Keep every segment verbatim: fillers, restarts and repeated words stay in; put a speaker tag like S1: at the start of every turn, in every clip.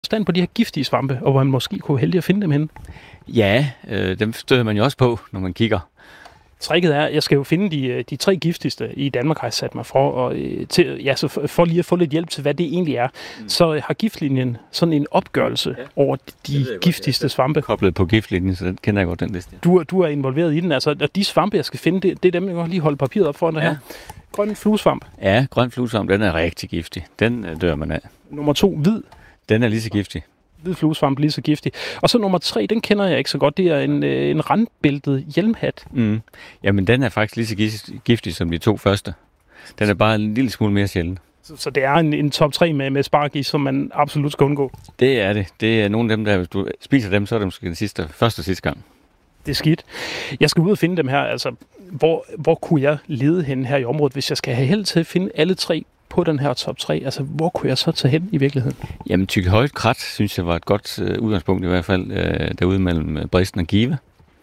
S1: stand på de her giftige svampe, og hvor man måske kunne heldig at finde dem henne?
S2: Ja, øh, dem støder man jo også på, når man kigger.
S1: Tricket er, at jeg skal jo finde de, de tre giftigste i Danmark, har jeg sat mig for, og til, ja, så for, for lige at få lidt hjælp til, hvad det egentlig er, mm. så har giftlinjen sådan en opgørelse ja. over de giftigste godt, svampe.
S2: Koblet på giftlinjen, så den kender jeg godt, den liste.
S1: Du, du er involveret i den, altså, og de svampe, jeg skal finde, det, det er dem, jeg godt lige holde papiret op foran dig ja. her. Grøn fluesvamp.
S2: Ja, grøn fluesvamp, den er rigtig giftig. Den dør man af.
S1: Nummer to, hvid.
S2: Den er lige så giftig.
S1: Hvid fluesvamp, lige så giftig. Og så nummer tre, den kender jeg ikke så godt. Det er en, en randbæltet hjelmhat.
S2: Mm. Jamen, den er faktisk lige så giftig som de to første. Den er bare en lille smule mere sjælden.
S1: Så, så det er en, en top tre med, med spark i, som man absolut skal undgå?
S2: Det er det. Det er nogle af dem, der hvis du spiser dem, så er det måske den sidste, første og sidste gang.
S1: Det er skidt. Jeg skal ud og finde dem her. Altså, hvor, hvor kunne jeg lede hen her i området, hvis jeg skal have held til at finde alle tre på den her top tre? Altså, hvor kunne jeg så tage hen i virkeligheden?
S2: Jamen, Tykkehøje Krat, synes jeg var et godt øh, udgangspunkt i hvert fald, øh, derude mellem Bristen og Give.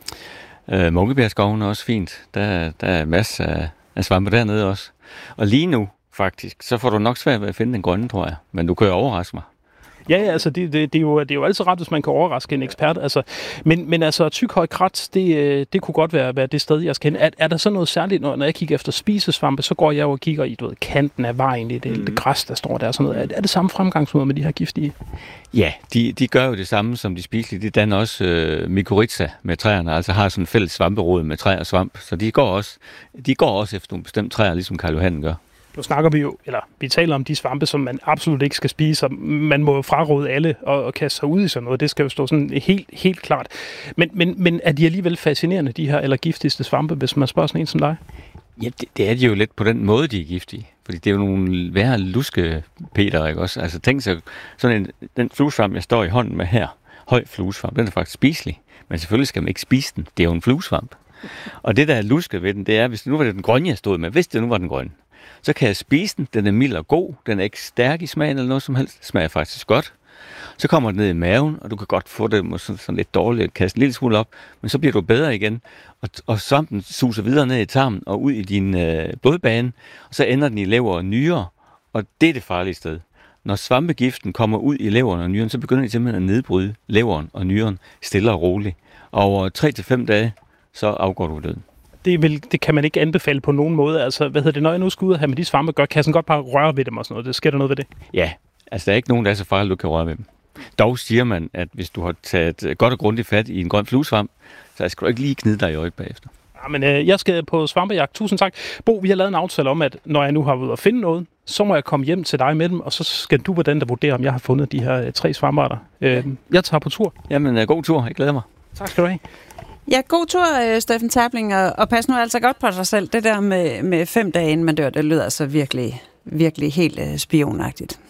S2: Øh, Munkebjergskoven er også fint. Der, der er masser af, af svampe dernede også. Og lige nu, faktisk, så får du nok svært ved at finde den grønne, tror jeg. Men du kan jo overraske mig.
S1: Ja, ja, altså det, det, det, er jo, det er jo altid ret, hvis man kan overraske en ekspert. Altså, men, men altså, Tykkehøje Krat, det, det kunne godt være, være det sted, jeg skal hen. Er, er der så noget særligt, når, når jeg kigger efter spisesvampe, så går jeg jo og kigger i du ved, kanten af vejen, i det, mm. det græs, der står der. Sådan noget. Er, er det samme fremgangsmåde med de her giftige?
S2: Ja, de, de gør jo det samme som de spiselige. De danner også øh, mykorrhiza med træerne, altså har sådan en fælles svamperod med træ og svamp. Så de går også, de går også efter nogle bestemte træer, ligesom Karl Johan gør.
S1: Nu snakker vi jo, eller vi taler om de svampe, som man absolut ikke skal spise, og man må fraråde alle og, og kaste sig ud i sådan noget. Det skal jo stå sådan helt, helt klart. Men, men, men er de alligevel fascinerende, de her, eller giftigste svampe, hvis man spørger sådan en som dig?
S2: Ja, det, det er de jo lidt på den måde, de er giftige. Fordi det er jo nogle værre luske, Peter, ikke også? Altså tænk sig, sådan en, den fluesvamp, jeg står i hånden med her, høj fluesvamp, den er faktisk spiselig. Men selvfølgelig skal man ikke spise den. Det er jo en fluesvamp. Og det, der er luske ved den, det er, hvis det nu var det den grønne, jeg stod med, hvis det nu var den grønne, så kan jeg spise den. Den er mild og god. Den er ikke stærk i smagen eller noget som helst. Det smager faktisk godt. Så kommer den ned i maven, og du kan godt få det med sådan, sådan lidt dårligt, kaste en lille smule op, men så bliver du bedre igen. Og, og svampen suser videre ned i tarmen og ud i din øh, blodbane, og så ender den i lever og nyrer, og det er det farlige sted. Når svampegiften kommer ud i leveren og nyren, så begynder de simpelthen at nedbryde leveren og nyren stille og roligt. Og over tre til fem dage, så afgår du døden.
S1: Det, vil, det kan man ikke anbefale på nogen måde. Altså, hvad hedder det, når jeg nu skal ud og have med de svampe, gør, kan jeg sådan godt bare røre ved dem og sådan noget. Det sker der noget ved det?
S2: Ja, altså der er ikke nogen, der er så farligt, du kan røre ved dem. Dog siger man, at hvis du har taget godt og grundigt fat i en grøn fluesvamp, så skal du ikke lige knide dig i øjet bagefter.
S1: Ja, men øh, jeg skal på svampejagt. Tusind tak. Bo, vi har lavet en aftale om, at når jeg nu har været ude at finde noget, så må jeg komme hjem til dig med dem, og så skal du være den, der vurderer, om jeg har fundet de her øh, tre svampearter. Øh, jeg tager på tur.
S2: Jamen, god tur. Jeg glæder mig.
S1: Tak skal du have.
S3: Ja, god tur, Steffen Terpling, og, og pas nu altså godt på dig selv. Det der med, med fem dage, inden man dør, det lyder altså virkelig, virkelig helt uh, spionagtigt.